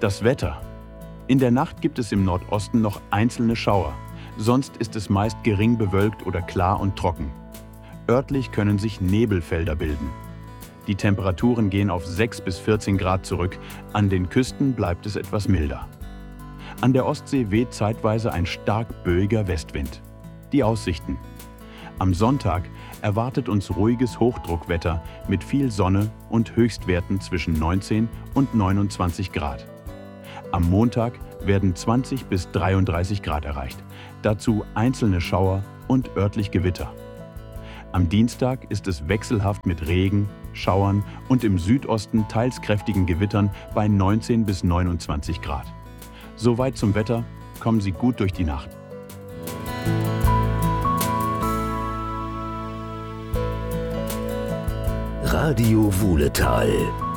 Das Wetter. In der Nacht gibt es im Nordosten noch einzelne Schauer. Sonst ist es meist gering bewölkt oder klar und trocken. Örtlich können sich Nebelfelder bilden. Die Temperaturen gehen auf 6 bis 14 Grad zurück. An den Küsten bleibt es etwas milder. An der Ostsee weht zeitweise ein stark böiger Westwind. Die Aussichten. Am Sonntag erwartet uns ruhiges Hochdruckwetter mit viel Sonne und Höchstwerten zwischen 19 und 29 Grad. Am Montag werden 20 bis 33 Grad erreicht. Dazu einzelne Schauer und örtlich Gewitter. Am Dienstag ist es wechselhaft mit Regen, Schauern und im Südosten teils kräftigen Gewittern bei 19 bis 29 Grad. Soweit zum Wetter, kommen Sie gut durch die Nacht. Radio Wuhletal